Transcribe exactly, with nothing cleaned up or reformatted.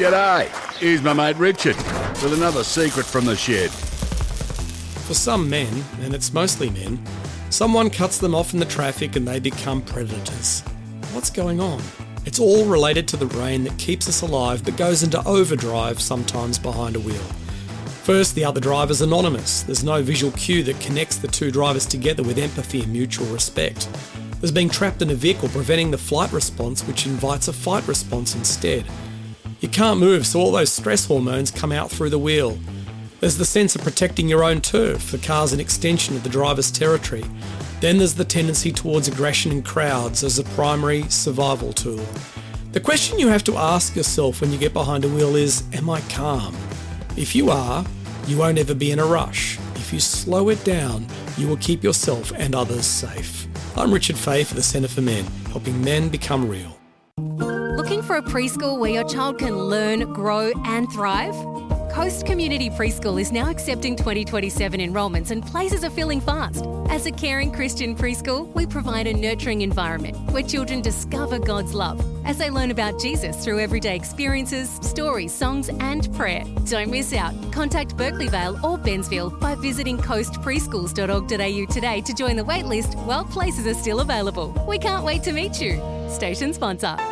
G'day, here's my mate Richard with another secret from the shed. For some men, and it's mostly men, someone cuts them off in the traffic and they become predators. What's going on? It's all related to the brain that keeps us alive but goes into overdrive sometimes behind a wheel. First, the other driver's anonymous. There's no visual cue that connects the two drivers together with empathy and mutual respect. There's being trapped in a vehicle preventing the flight response, which invites a fight response instead. You can't move, so all those stress hormones come out through the wheel. There's the sense of protecting your own turf. The car's an extension of the driver's territory. Then there's the tendency towards aggression in crowds as a primary survival tool. The question you have to ask yourself when you get behind a wheel is, am I calm? If you are, you won't ever be in a rush. If you slow it down, you will keep yourself and others safe. I'm Richard Fay for the Centre for Men, helping men become real. Looking for a preschool where your child can learn, grow and thrive? Coast Community Preschool is now accepting twenty twenty-seven enrolments and places are filling fast. As a caring Christian preschool, we provide a nurturing environment where children discover God's love as they learn about Jesus through everyday experiences, stories, songs and prayer. Don't miss out. Contact Berkeley Vale or Bensville by visiting coast preschools dot org dot a u today to join the waitlist while places are still available. We can't wait to meet you. Station sponsor.